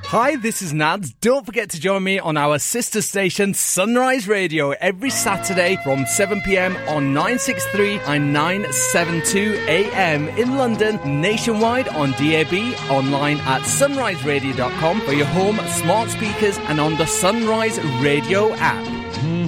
Hi, this is Nads. Don't forget to join me on our sister station Sunrise Radio every Saturday from 7pm on 963 and 972am in London, nationwide on DAB, online at sunriseradio.com for your home, smart speakers and on the Sunrise Radio app.